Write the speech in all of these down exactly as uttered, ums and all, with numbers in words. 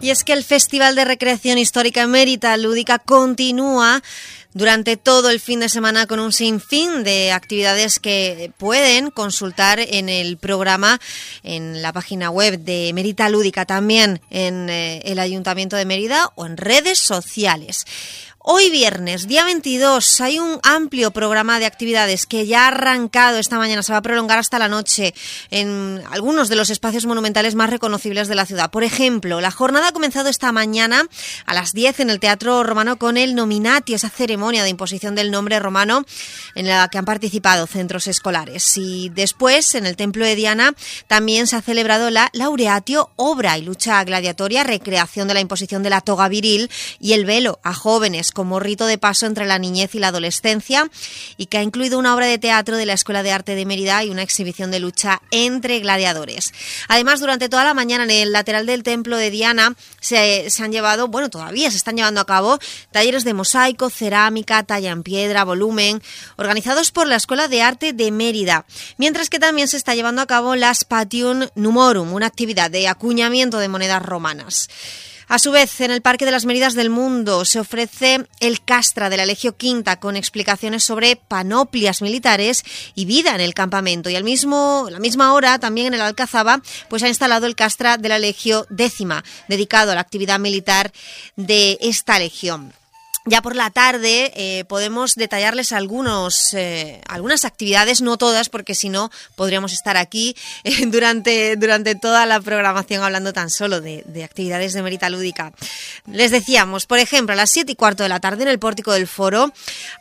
Y es que el Festival de Recreación Histórica Mérita Lúdica continúa durante todo el fin de semana con un sinfín de actividades que pueden consultar en el programa, en la página web de Mérita Lúdica, también en eh, el Ayuntamiento de Mérida o en redes sociales. Hoy viernes, día veintidós, hay un amplio programa de actividades que ya ha arrancado esta mañana, se va a prolongar hasta la noche en algunos de los espacios monumentales más reconocibles de la ciudad. Por ejemplo, la jornada ha comenzado esta mañana a las diez en el Teatro Romano con el Nominati, esa ceremonia de imposición del nombre romano en la que han participado centros escolares. Y después, en el Templo de Diana, también se ha celebrado la Laureatio, obra y lucha gladiatoria, recreación de la imposición de la toga viril y el velo a jóvenes como rito de paso entre la niñez y la adolescencia, y que ha incluido una obra de teatro de la Escuela de Arte de Mérida y una exhibición de lucha entre gladiadores. Además, durante toda la mañana en el lateral del Templo de Diana se, se han llevado, bueno, todavía se están llevando a cabo talleres de mosaico, cerámica, talla en piedra, volumen, organizados por la Escuela de Arte de Mérida, mientras que también se está llevando a cabo la Spatium Numorum, una actividad de acuñamiento de monedas romanas. A su vez, en el Parque de las Méridas del Mundo se ofrece el Castra de la Legio Quinta con explicaciones sobre panoplias militares y vida en el campamento. Y al mismo, la misma hora, también en el Alcazaba, pues ha instalado el Castra de la Legio Décima, dedicado a la actividad militar de esta legión. Ya por la tarde eh, podemos detallarles algunos, eh, algunas actividades, no todas, porque si no podríamos estar aquí eh, durante, durante toda la programación hablando tan solo de, de actividades de Mérita Lúdica. Les decíamos, por ejemplo, a las siete y cuarto de la tarde en el Pórtico del Foro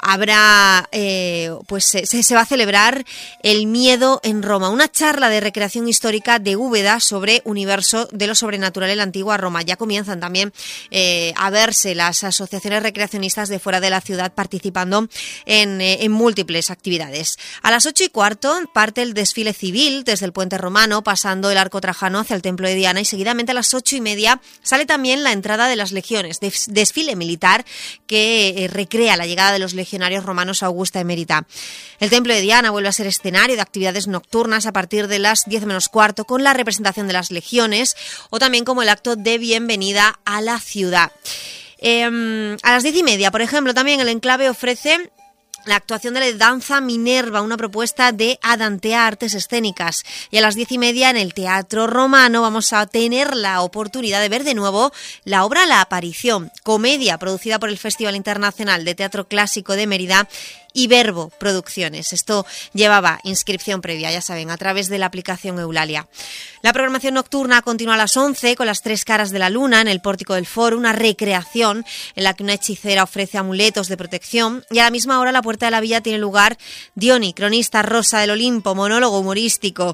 habrá, eh, pues se, se va a celebrar El Miedo en Roma, una charla de recreación histórica de Úbeda sobre universo de lo sobrenatural en la antigua Roma. Ya comienzan también eh, a verse las asociaciones recreacionistas de fuera de la ciudad participando en, eh, en múltiples actividades. A las ocho y cuarto parte el desfile civil desde el Puente Romano, pasando el Arco Trajano hacia el Templo de Diana, y seguidamente a las ocho y media sale también la entrada de las legiones, des- desfile militar que eh, recrea la llegada de los legionarios romanos a Augusta Emérita. El Templo de Diana vuelve a ser escenario de actividades nocturnas a partir de las diez menos cuarto con la representación de las legiones o también como el acto de bienvenida a la ciudad. Eh, a las diez y media, por ejemplo, también el Enclave ofrece la actuación de la danza Minerva, una propuesta de Adantea Artes Escénicas. Y a las diez y media en el Teatro Romano vamos a tener la oportunidad de ver de nuevo la obra La Aparición, comedia producida por el Festival Internacional de Teatro Clásico de Mérida y Verbo Producciones. Esto llevaba inscripción previa, ya saben, a través de la aplicación Eulalia. La programación nocturna continúa a las once con las tres caras de la luna en el Pórtico del Foro, una recreación en la que una hechicera ofrece amuletos de protección, y a la misma hora la Puerta de la Villa tiene lugar Dioni, cronista rosa del Olimpo, monólogo humorístico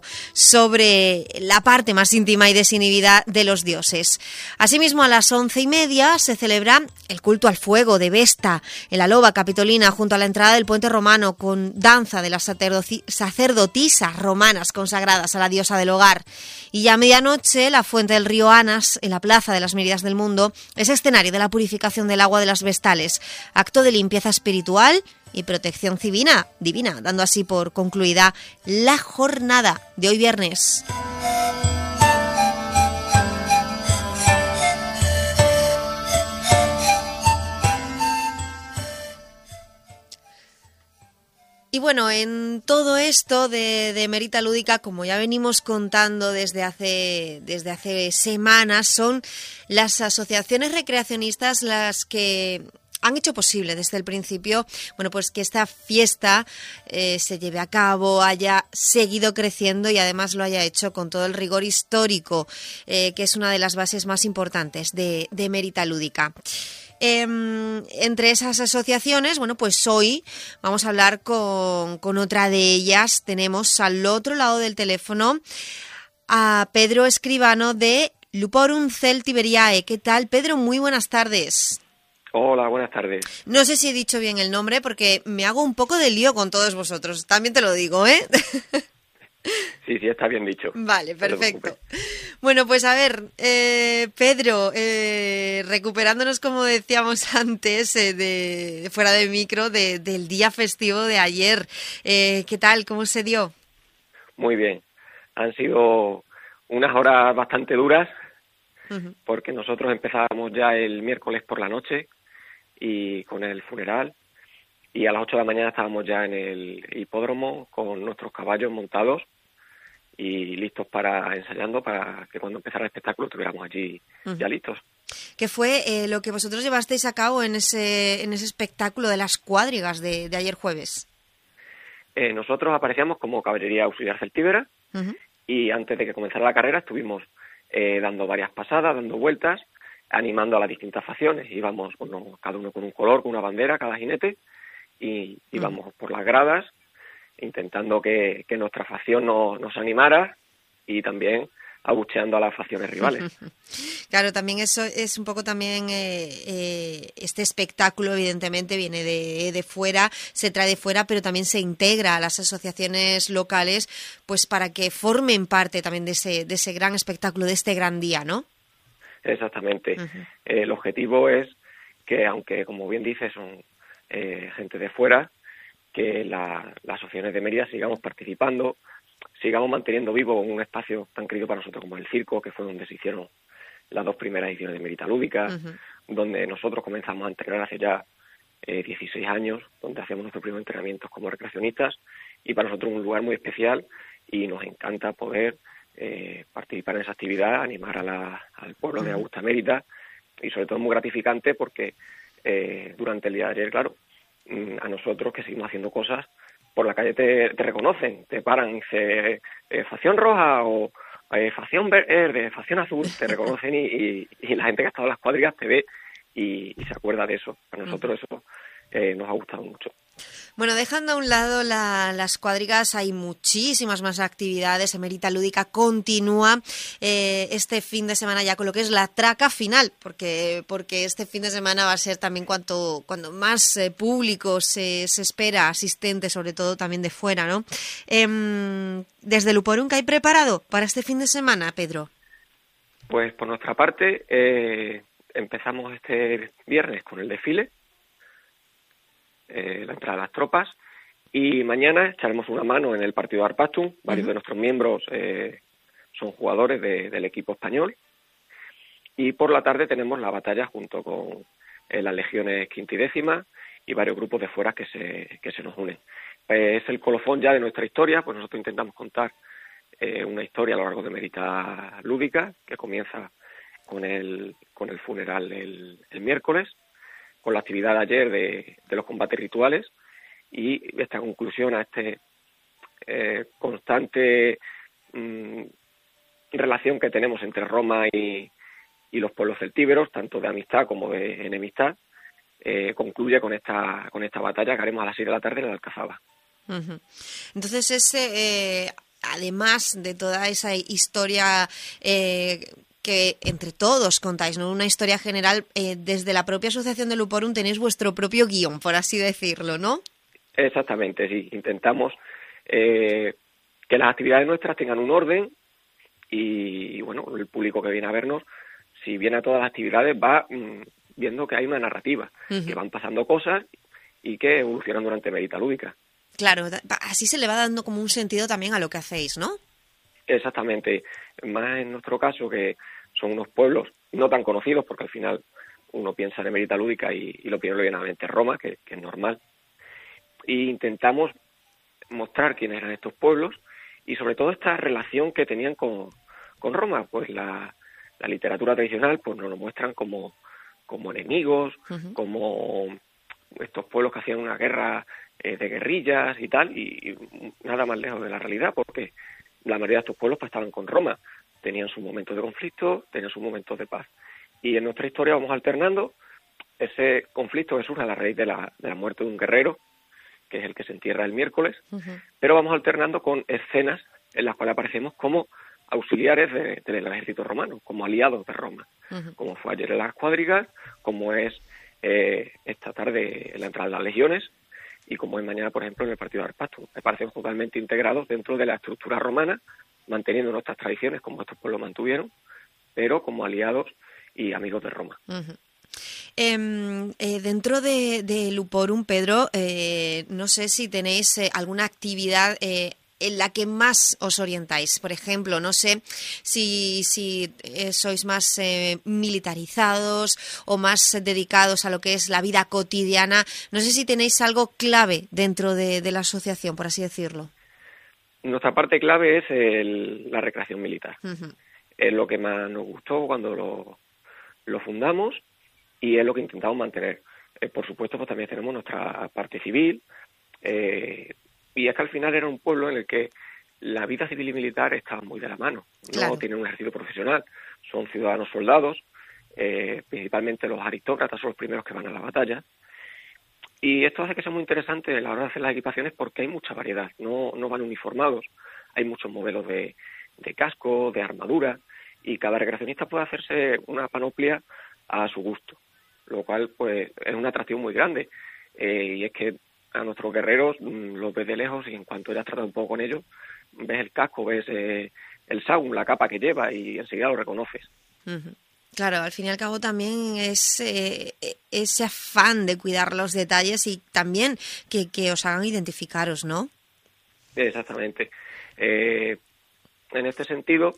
sobre la parte más íntima y desinhibida de los dioses. Asimismo, a las once y media se celebra el culto al fuego de Vesta en la Loba Capitolina junto a la entrada del Puente Romano, con danza de las sacerdotisas romanas consagradas a la diosa del hogar. Y ya a medianoche, la fuente del río Anas, en la Plaza de las Méridas del Mundo, es escenario de la purificación del agua de las Vestales, acto de limpieza espiritual y protección divina, divina, dando así por concluida la jornada de hoy viernes. Y bueno, en todo esto de, de Mérita Lúdica, como ya venimos contando desde hace, desde hace semanas, son las asociaciones recreacionistas las que han hecho posible desde el principio, bueno, pues que esta fiesta eh, se lleve a cabo, haya seguido creciendo y además lo haya hecho con todo el rigor histórico, eh, que es una de las bases más importantes de, de Mérita Lúdica. Eh, entre esas asociaciones, bueno, pues hoy vamos a hablar con, con otra de ellas. Tenemos al otro lado del teléfono a Pedro Escribano de Luporum Celtiberiae. ¿Qué tal, Pedro? Muy buenas tardes. Hola, buenas tardes. No sé si he dicho bien el nombre porque me hago un poco de lío con todos vosotros. También te lo digo, ¿eh? Sí, sí, está bien dicho. Vale, perfecto. Bueno, pues a ver, eh, Pedro, eh, recuperándonos, como decíamos antes, eh, de fuera de micro, de, del día festivo de ayer. Eh, ¿Qué tal? ¿Cómo se dio? Muy bien. Han sido unas horas bastante duras, uh-huh. porque nosotros empezábamos ya el miércoles por la noche y con el funeral, y a las ocho de la mañana estábamos ya en el hipódromo con nuestros caballos montados y listos para ensayando para que cuando empezara el espectáculo estuviéramos allí uh-huh. ya listos. ¿Qué fue eh, lo que vosotros llevasteis a cabo en ese en ese espectáculo de las cuadrigas de, de ayer jueves? Eh, nosotros aparecíamos como caballería auxiliar celtíbera uh-huh. y antes de que comenzara la carrera estuvimos eh, dando varias pasadas, dando vueltas, animando a las distintas facciones. Íbamos bueno, cada uno con un color, con una bandera, cada jinete, y íbamos uh-huh. por las gradas intentando que, que nuestra facción no, nos animara y también abucheando a las facciones rivales. Claro, también eso es un poco también eh, eh, este espectáculo evidentemente viene de, de fuera, se trae de fuera, pero también se integra a las asociaciones locales pues para que formen parte también de ese, de ese gran espectáculo, de este gran día, ¿no? Exactamente. Uh-huh. Eh, el objetivo es que, aunque como bien dices son eh, gente de fuera, que la, las asociaciones de Mérida sigamos participando, sigamos manteniendo vivo un espacio tan querido para nosotros como el circo, que fue donde se hicieron las dos primeras ediciones de Mérida Lúdica, uh-huh. donde nosotros comenzamos a entrenar hace ya eh, dieciséis años, donde hacemos nuestros primeros entrenamientos como recreacionistas, y para nosotros un lugar muy especial, y nos encanta poder eh, participar en esa actividad, animar a la, al pueblo uh-huh. de Augusta Mérida, y sobre todo muy gratificante porque eh, durante el día de ayer, claro, a nosotros que seguimos haciendo cosas, por la calle te, te reconocen, te paran y dicen eh, facción roja o eh, facción verde, facción azul, te reconocen y, y, y la gente que ha estado en las cuadrigas te ve y, y se acuerda de eso. A nosotros eso eh, nos ha gustado mucho. Bueno, dejando a un lado la, las cuadrigas, hay muchísimas más actividades. Mérida Lúdica continúa eh, este fin de semana ya con lo que es la traca final, porque porque este fin de semana va a ser también cuanto cuando más eh, público se, se espera, asistentes, sobre todo también de fuera, ¿no? Eh, desde Luporum, ¿qué hay preparado para este fin de semana, Pedro? Pues por nuestra parte, eh, empezamos este viernes con el desfile, Eh, la entrada de las tropas, y mañana echaremos una mano en el partido de Arpastum. Varios uh-huh. de nuestros miembros eh, son jugadores de, del equipo español, y por la tarde tenemos la batalla junto con eh, las legiones quinta y décima y varios grupos de fuera que se, que se nos unen. Eh, es el colofón ya de nuestra historia, pues nosotros intentamos contar eh, una historia a lo largo de Mérida Lúdica, que comienza con el, con el funeral el, el miércoles, con la actividad de ayer de, de los combates rituales, y esta conclusión a este eh, constante mmm, relación que tenemos entre Roma y, y los pueblos celtíberos, tanto de amistad como de enemistad, eh, concluye con esta con esta batalla que haremos a las seis de la tarde en la Alcazaba. Uh-huh. Entonces, ese eh, además de toda esa historia eh, que entre todos contáis, ¿no? Una historia general, eh, desde la propia asociación de Luporum tenéis vuestro propio guión, por así decirlo, ¿no? Exactamente, sí. Intentamos eh, que las actividades nuestras tengan un orden y, y, bueno, el público que viene a vernos, si viene a todas las actividades, va mmm, viendo que hay una narrativa, uh-huh. que van pasando cosas y que evolucionan durante Mérida Lúdica. Claro, así se le va dando como un sentido también a lo que hacéis, ¿no? Exactamente. Más en nuestro caso, que son unos pueblos no tan conocidos, porque al final uno piensa en Mérida Lúdica y, y lo primero viene a la mente Roma, que, que es normal. Y intentamos mostrar quiénes eran estos pueblos y sobre todo esta relación que tenían con, con Roma. Pues la, la literatura tradicional pues nos lo muestran como, como enemigos, uh-huh. como estos pueblos que hacían una guerra eh, de guerrillas y tal, y, y nada más lejos de la realidad, porque la mayoría de estos pueblos pues, estaban con Roma, tenían sus momentos de conflicto, tenían sus momentos de paz. Y en nuestra historia vamos alternando ese conflicto que surge a la raíz de la, de la muerte de un guerrero, que es el que se entierra el miércoles, uh-huh. pero vamos alternando con escenas en las cuales aparecemos como auxiliares de, de, del ejército romano, como aliados de Roma, uh-huh. como fue ayer en las cuadrigas, como es eh, esta tarde en la entrada de las legiones, y como es mañana, por ejemplo, en el partido de Arpastum. Me parecen totalmente integrados dentro de la estructura romana, manteniendo nuestras tradiciones como estos pueblos mantuvieron, pero como aliados y amigos de Roma. Uh-huh. Eh, eh, dentro de, de Luporum, Pedro, eh, no sé si tenéis eh, alguna actividad eh, en la que más os orientáis? Por ejemplo, no sé si, si eh, sois más eh, militarizados o más dedicados a lo que es la vida cotidiana. No sé si tenéis algo clave dentro de, de la asociación, por así decirlo. Nuestra parte clave es el, la recreación militar. Uh-huh. Es lo que más nos gustó cuando lo, lo fundamos y es lo que intentamos mantener. Eh, por supuesto, pues también tenemos nuestra parte civil, eh, y es que al final era un pueblo en el que la vida civil y militar estaban muy de la mano. Claro. No tienen un ejército profesional, son ciudadanos soldados, eh, principalmente los aristócratas son los primeros que van a la batalla. Y esto hace que sea muy interesante a la hora de hacer las equipaciones porque hay mucha variedad, no, no van uniformados, hay muchos modelos de, de casco, de armadura, y cada recreacionista puede hacerse una panoplia a su gusto, lo cual pues es un atractivo muy grande, eh, y es que a nuestros guerreros los ves de lejos y en cuanto ya has tratado un poco con ellos, ves el casco, ves eh, el saum, la capa que lleva y enseguida lo reconoces. Uh-huh. Claro, al fin y al cabo también es eh, ese afán de cuidar los detalles y también que, que os hagan identificaros, ¿no? Exactamente. Eh, en este sentido,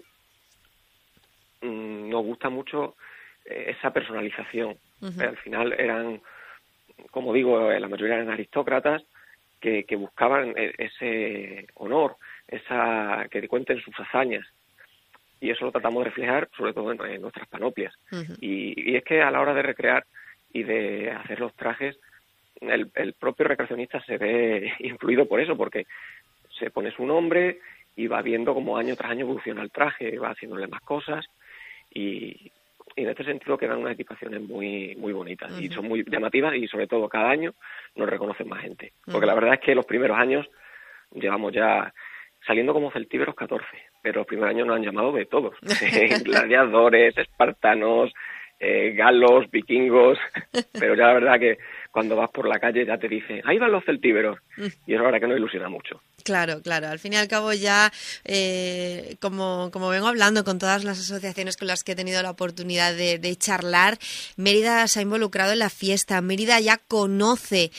mmm, nos gusta mucho eh, esa personalización. Uh-huh. Al final eran, como digo, la mayoría eran aristócratas que, que buscaban ese honor, esa que te cuenten sus hazañas. Y eso lo tratamos de reflejar, sobre todo en, en nuestras panoplias. Uh-huh. Y, y es que a la hora de recrear y de hacer los trajes, el, el propio recreacionista se ve influido por eso, porque se pone su nombre y va viendo cómo año tras año evoluciona el traje, va haciéndole más cosas y, y en este sentido quedan unas equipaciones muy muy bonitas. Uh-huh. Y son muy llamativas y sobre todo cada año nos reconocen más gente. Porque uh-huh. la verdad es que los primeros años llevamos ya saliendo como celtíberos catorce, pero los primeros años nos han llamado de todos, gladiadores, espartanos, eh, galos, vikingos, pero ya la verdad que cuando vas por la calle ya te dicen, ahí van los celtíberos, y es la verdad que nos ilusiona mucho. Claro, claro, al fin y al cabo ya, eh, como, como vengo hablando con todas las asociaciones con las que he tenido la oportunidad de, de charlar, Mérida se ha involucrado en la fiesta, Mérida ya conoce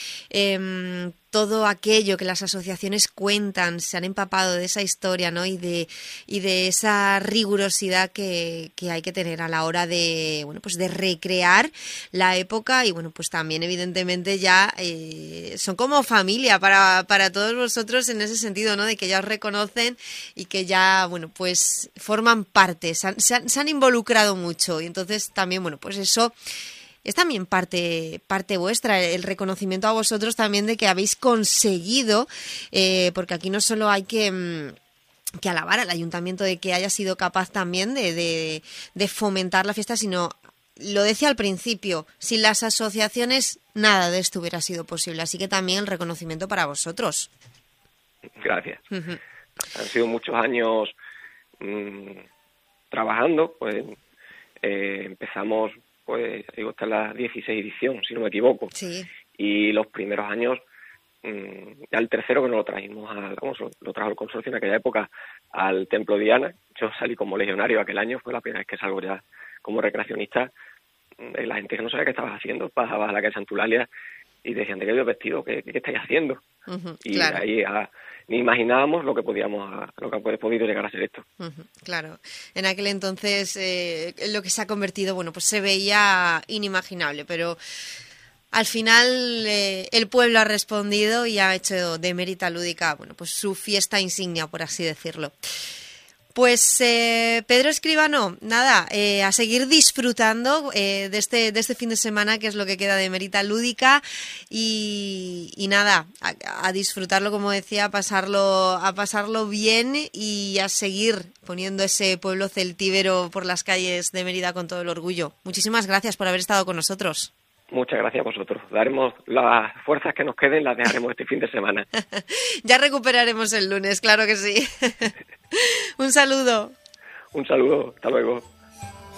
eh, todo aquello que las asociaciones cuentan, se han empapado de esa historia, ¿no? y de y de esa rigurosidad que, que hay que tener a la hora de, bueno, pues de recrear la época y bueno, pues también evidentemente ya eh, son como familia para, para todos vosotros en ese sentido, ¿no? De que ya os reconocen y que ya, bueno, pues forman parte, se han, se han, se han involucrado mucho y entonces también, bueno, pues eso es también parte parte vuestra, el reconocimiento a vosotros también de que habéis conseguido, eh, porque aquí no solo hay que, que alabar al ayuntamiento de que haya sido capaz también de, de, de fomentar la fiesta, sino, lo decía al principio, sin las asociaciones nada de esto hubiera sido posible, así que también el reconocimiento para vosotros. Gracias. Uh-huh. Han sido muchos años mmm, trabajando, pues eh, empezamos... pues digo, esta es la dieciséis edición, si no me equivoco. Sí. Y los primeros años, mmm, ya el tercero que nos lo trajimos, al, vamos, lo trajo el consorcio en aquella época al Templo Diana. Yo salí como legionario aquel año, fue la primera vez que salgo ya como recreacionista. La gente que no sabía qué estabas haciendo, pasaba a la calle Santulalia y decían, ¿de qué habéis vestido? ¿Qué, qué estáis haciendo? Uh-huh, y claro. ahí a, ni imaginábamos lo que podíamos, lo que ha podido llegar a ser esto. Uh-huh, claro, en aquel entonces eh, lo que se ha convertido, bueno, pues se veía inimaginable, pero al final eh, el pueblo ha respondido y ha hecho de Mérida Lúdica, bueno, pues su fiesta insignia, por así decirlo. Pues eh, Pedro Escribano, nada, eh, a seguir disfrutando eh, de este de este fin de semana, que es lo que queda de Mérida Lúdica, y, y nada, a, a disfrutarlo, como decía, a pasarlo, a pasarlo bien y a seguir poniendo ese pueblo celtíbero por las calles de Mérida con todo el orgullo. Muchísimas gracias por haber estado con nosotros. Muchas gracias a vosotros. Daremos las fuerzas que nos queden, las dejaremos este fin de semana. Ya recuperaremos el lunes, claro que sí. Un saludo. Un saludo. Hasta luego.